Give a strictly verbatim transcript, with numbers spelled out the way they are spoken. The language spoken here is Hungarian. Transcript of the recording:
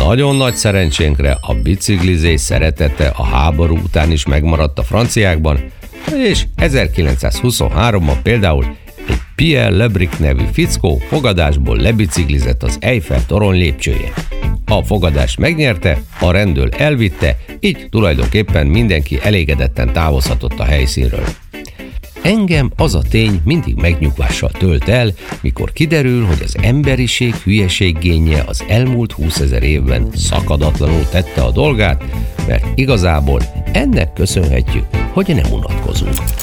Nagyon nagy szerencsénkre a biciklizés szeretete a háború után is megmaradt a franciákban, és ezerkilencszázhuszonháromban például egy Pierre Lebric nevű fickó fogadásból lebiciklizett az Eiffel torony lépcsőjén. A fogadást megnyerte, a rendőr elvitte, így tulajdonképpen mindenki elégedetten távozhatott a helyszínről. Engem az a tény mindig megnyugvással tölt el, mikor kiderül, hogy az emberiség hülyeséggénje az elmúlt húszezer évben szakadatlanul tette a dolgát, mert igazából ennek köszönhetjük, hogy nem unatkozunk.